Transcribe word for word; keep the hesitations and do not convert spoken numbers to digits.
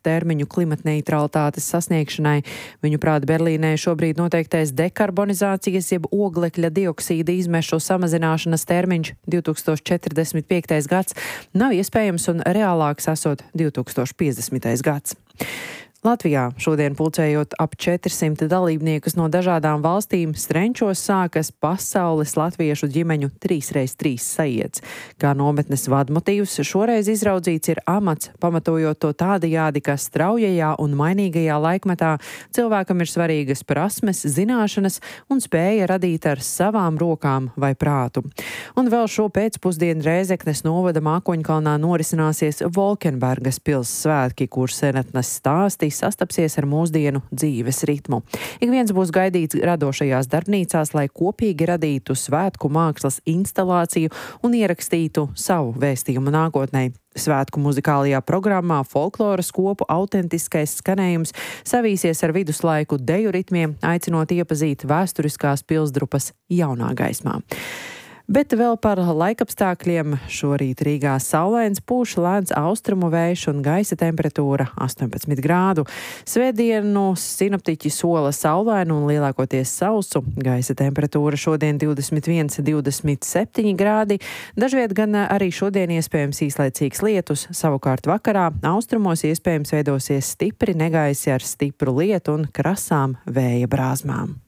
termiņu klimatneitralitātes sasniegšanai. Viņu prāt Berlīnē šobrīd noteiktais dekarbonizācijas jeb oglekļa dioksīda izmešu samazināšanas termiņš divs tūkstoši četrdesmit piektais gads nav iespējams un reālāks esot divs tūkstoši piecdesmitais gads. Latvijā šodien pulcējot ap četrsimt dalībniekus no dažādām valstīm, Strenčos sākas pasaules latviešu ģimeņu trīs reiz trīs sajiets. Kā nometnes vadmotīvs šoreiz izraudzīts ir amats, pamatojot to tādajādi, ka straujajā un mainīgajā laikmetā cilvēkam ir svarīgas prasmes, zināšanas un spēja radīt ar savām rokām vai prātu. Un vēl šo pēcpusdienu Rēzeknes novada Mākoņkalnā norisināsies Volkenbergas pils svētki, kur senatnes stāstīs sastapsies ar mūsdienu dzīves ritmu. Ik viens būs gaidīts radošajās darbnīcās, lai kopīgi radītu svētku mākslas instalāciju un ierakstītu savu vēstījumu nākotnē. Svētku muzikālajā programmā folkloras kopu autentiskais skanējums savīsies ar viduslaiku deju ritmiem, aicinot iepazīt vēsturiskās pilsdrupas jaunā gaismā. Bet vēl par laikapstākļiem. Šorīt Rīgā saulains, pūš lēns austrumu vējš un gaisa temperatūra astoņpadsmit grādu. Svētdienu sinoptiķi sola saulainu un lielākoties sausu. Gaisa temperatūra šodien divdesmit viens, divdesmit septiņi grādi. Dažviet gan arī šodien iespējams īslaicīgs lietus. Savukārt vakarā austrumos iespējams veidosies stipri negaisi ar stipru lietu un krasām vēja brāzmām.